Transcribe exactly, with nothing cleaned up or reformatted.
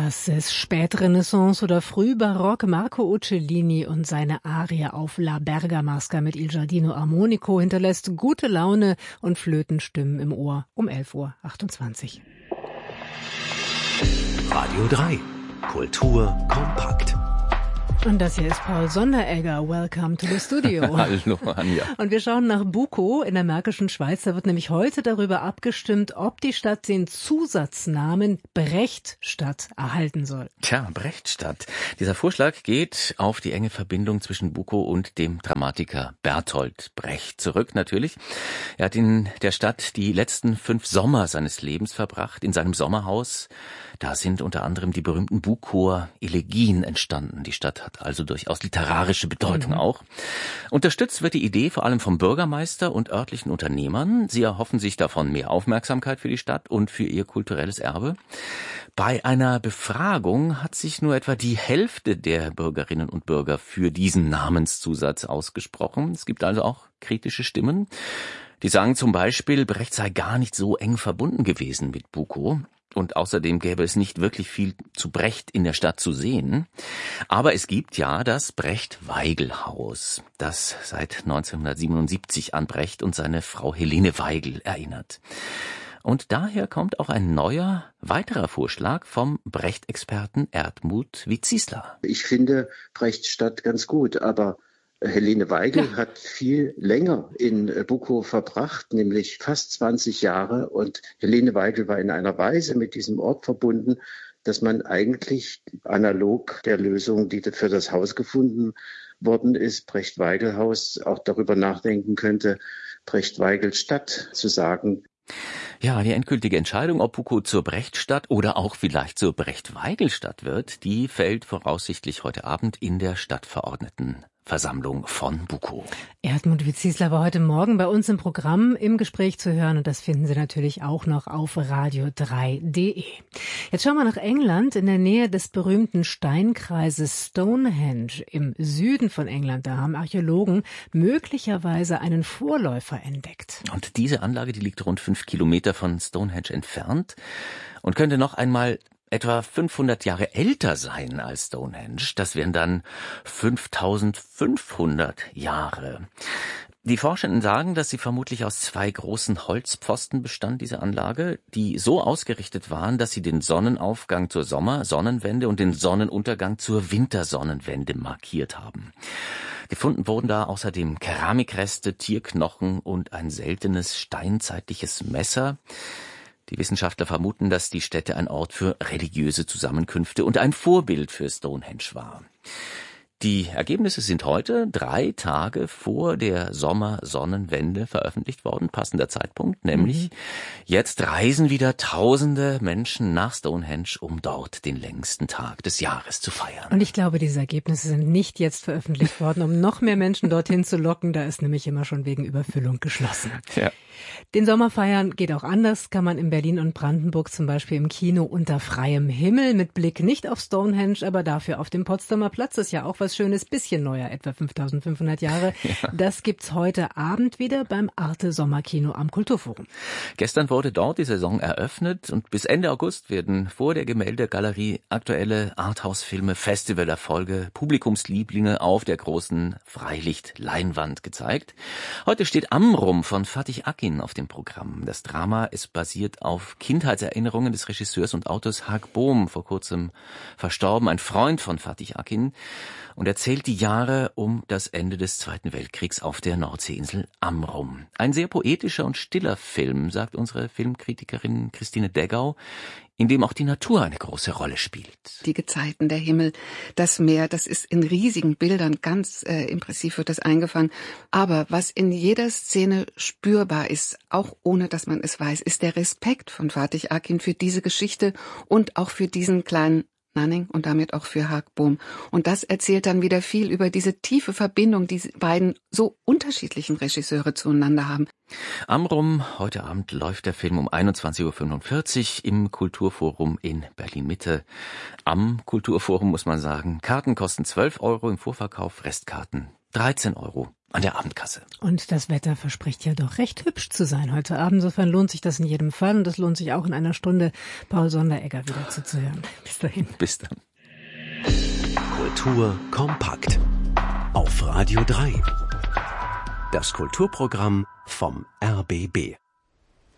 Das ist Spätrenaissance oder Frühbarock. Marco Uccellini und seine Arie auf La Bergamasca mit Il Giardino Armonico hinterlässt gute Laune und Flötenstimmen im Ohr um elf Uhr achtundzwanzig. Radio drei. Kultur kompakt. Und das hier ist Paul Sonderegger. Welcome to the studio. Hallo, Anja. Und wir schauen nach Bukow in der Märkischen Schweiz. Da wird nämlich heute darüber abgestimmt, ob die Stadt den Zusatznamen Brechtstadt erhalten soll. Tja, Brechtstadt. Dieser Vorschlag geht auf die enge Verbindung zwischen Bukow und dem Dramatiker Bertolt Brecht zurück, natürlich. Er hat in der Stadt die letzten fünf Sommer seines Lebens verbracht, in seinem Sommerhaus. Da sind unter anderem die berühmten Bukower Elegien entstanden. Die Stadt hat also durchaus literarische Bedeutung mhm. auch. Unterstützt wird die Idee vor allem vom Bürgermeister und örtlichen Unternehmern. Sie erhoffen sich davon mehr Aufmerksamkeit für die Stadt und für ihr kulturelles Erbe. Bei einer Befragung hat sich nur etwa die Hälfte der Bürgerinnen und Bürger für diesen Namenszusatz ausgesprochen. Es gibt also auch kritische Stimmen. Die sagen zum Beispiel, Brecht sei gar nicht so eng verbunden gewesen mit Bukow. Und außerdem gäbe es nicht wirklich viel zu Brecht in der Stadt zu sehen. Aber es gibt ja das Brecht-Weigel-Haus, das seit neunzehnhundertsiebenundsiebzig an Brecht und seine Frau Helene Weigel erinnert. Und daher kommt auch ein neuer, weiterer Vorschlag vom Brecht-Experten Erdmut Witzisler. Ich finde Brechtstadt ganz gut, aber Helene Weigel ja. hat viel länger in Bukow verbracht, nämlich fast zwanzig Jahre. Und Helene Weigel war in einer Weise mit diesem Ort verbunden, dass man eigentlich analog der Lösung, die für das Haus gefunden worden ist, Brecht-Weigel-Haus, auch darüber nachdenken könnte, Brecht-Weigel-Stadt zu sagen. Ja, die endgültige Entscheidung, ob Bukow zur Brechtstadt oder auch vielleicht zur Brecht-Weigel-Stadt wird, die fällt voraussichtlich heute Abend in der Stadtverordnetenversammlung von Bukow. Erdmut Witzisler war heute Morgen bei uns im Programm im Gespräch zu hören und das finden Sie natürlich auch noch auf radio drei punkt de. Jetzt schauen wir nach England, in der Nähe des berühmten Steinkreises Stonehenge im Süden von England. Da haben Archäologen möglicherweise einen Vorläufer entdeckt. Und diese Anlage, die liegt rund fünf Kilometer von Stonehenge entfernt und könnte noch einmal etwa fünfhundert Jahre älter sein als Stonehenge. Das wären dann fünftausendfünfhundert Jahre. Die Forschenden sagen, dass sie vermutlich aus zwei großen Holzpfosten bestand, diese Anlage, die so ausgerichtet waren, dass sie den Sonnenaufgang zur Sommersonnenwende und den Sonnenuntergang zur Wintersonnenwende markiert haben. Gefunden wurden da außerdem Keramikreste, Tierknochen und ein seltenes steinzeitliches Messer. Die Wissenschaftler vermuten, dass die Stätte ein Ort für religiöse Zusammenkünfte und ein Vorbild für Stonehenge war. Die Ergebnisse sind heute, drei Tage vor der Sommersonnenwende, veröffentlicht worden. Passender Zeitpunkt, nämlich mhm. jetzt reisen wieder tausende Menschen nach Stonehenge, um dort den längsten Tag des Jahres zu feiern. Und ich glaube, diese Ergebnisse sind nicht jetzt veröffentlicht worden, um noch mehr Menschen dorthin zu locken. Da ist nämlich immer schon wegen Überfüllung geschlossen. Ja. Den Sommer feiern geht auch anders, kann man in Berlin und Brandenburg zum Beispiel im Kino unter freiem Himmel mit Blick nicht auf Stonehenge, aber dafür auf dem Potsdamer Platz. Das ist ja auch was Schönes, bisschen neuer, etwa fünftausendfünfhundert Jahre. Ja. Das gibt's heute Abend wieder beim Arte Sommerkino am Kulturforum. Gestern wurde dort die Saison eröffnet und bis Ende August werden vor der Gemäldegalerie aktuelle Arthouse-Filme, Festivalerfolge, Publikumslieblinge auf der großen Freilichtleinwand gezeigt. Heute steht Amrum von Fatih Akin auf dem Programm. Das Drama ist basiert auf Kindheitserinnerungen des Regisseurs und Autors Haak Boom, vor kurzem verstorben, ein Freund von Fatih Akin, und erzählt die Jahre um das Ende des Zweiten Weltkriegs auf der Nordseeinsel Amrum. Ein sehr poetischer und stiller Film, sagt unsere Filmkritikerin Christine Deggau, in dem auch die Natur eine große Rolle spielt. Die Gezeiten, der Himmel, das Meer, das ist in riesigen Bildern, ganz äh, impressiv wird das eingefangen. Aber was in jeder Szene spürbar ist, auch ohne dass man es weiß, ist der Respekt von Fatih Akin für diese Geschichte und auch für diesen kleinen Nanning und damit auch für Haak Boom. Und das erzählt dann wieder viel über diese tiefe Verbindung, die beiden so unterschiedlichen Regisseure zueinander haben. Amrum, heute Abend läuft der Film um einundzwanzig Uhr fünfundvierzig im Kulturforum in Berlin-Mitte. Am Kulturforum muss man sagen, Karten kosten zwölf Euro im Vorverkauf, Restkarten dreizehn Euro. an der Abendkasse. Und das Wetter verspricht ja doch recht hübsch zu sein heute Abend. Insofern lohnt sich das in jedem Fall. Und es lohnt sich auch in einer Stunde, Paul Sonderegger wieder zuzuhören. Bis dahin. Bis dann. Kultur kompakt. Auf Radio drei. Das Kulturprogramm vom R B B.